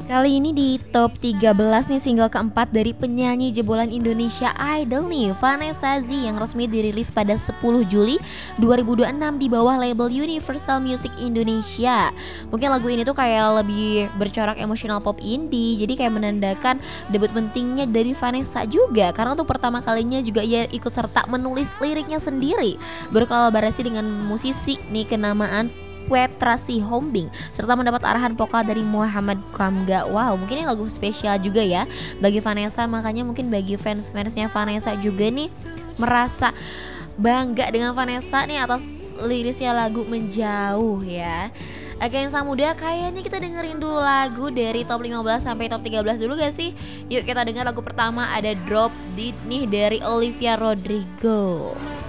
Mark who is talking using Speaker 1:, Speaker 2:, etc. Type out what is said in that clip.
Speaker 1: Kali ini di top 13 nih single keempat dari penyanyi jebolan Indonesia Idol nih, Vanessa Z yang resmi dirilis pada 10 Juli 2026 di bawah label Universal Music Indonesia. Mungkin lagu ini tuh kayak lebih bercorak emosional pop indie, jadi kayak menandakan debut pentingnya dari Vanessa juga karena untuk pertama kalinya juga ia ikut serta menulis liriknya sendiri, berkolaborasi dengan musisi nih kenamaan Petra Sihombing serta mendapat arahan vokal dari Muhammad Kamga. Wow, mungkin ini lagu spesial juga ya bagi Vanessa, makanya mungkin bagi fans-fansnya Vanessa juga nih merasa bangga dengan Vanessa nih atas lirisnya lagu Menjauh ya. Oke, yang sang muda kayaknya kita dengerin dulu lagu dari top 15 sampai top 13 dulu gak sih? Yuk kita dengar lagu pertama, ada Drop Dead nih dari Olivia Rodrigo.